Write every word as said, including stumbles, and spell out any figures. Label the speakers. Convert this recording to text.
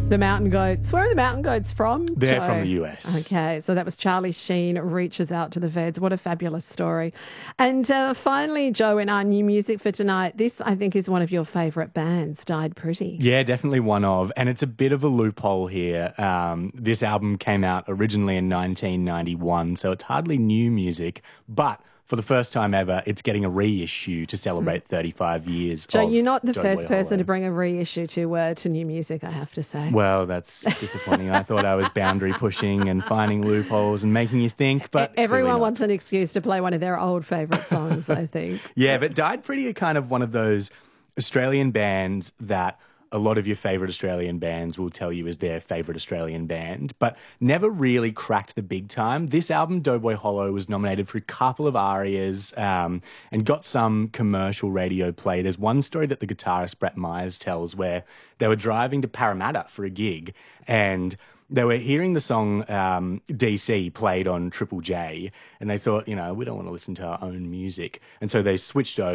Speaker 1: The Mountain Goats. Where are the Mountain Goats from?
Speaker 2: They're
Speaker 1: Joe?
Speaker 2: from the U S.
Speaker 1: Okay, so that was Charlie Sheen reaches out to the Veds. What a fabulous story. And uh, finally, Joe, in our new music for tonight, this I think is one of your favourite bands, Died Pretty.
Speaker 2: Yeah, definitely one of. And it's a bit of a loophole here. Um, this album came out originally in nineteen ninety-one, so it's hardly new music, but for the first time ever, it's getting a reissue to celebrate thirty-five years.
Speaker 1: Joe,
Speaker 2: of
Speaker 1: you're not the
Speaker 2: Doughboy
Speaker 1: first person
Speaker 2: Hollow.
Speaker 1: to bring a reissue to uh, to new music, I have to say.
Speaker 2: Well, that's disappointing. I thought I was boundary pushing and finding loopholes and making you think, but
Speaker 1: Everyone
Speaker 2: clearly not.
Speaker 1: wants an excuse to play one of their old favourite songs, I think.
Speaker 2: Yeah, but Died Pretty are kind of one of those Australian bands that a lot of your favourite Australian bands will tell you is their favourite Australian band, but never really cracked the big time. This album, Doughboy Hollow, was nominated for a couple of ARIAs um, and got some commercial radio play. There's one story that the guitarist Brett Myers tells where they were driving to Parramatta for a gig and they were hearing the song um, D C played on Triple J and they thought, you know, we don't want to listen to our own music. And so they switched over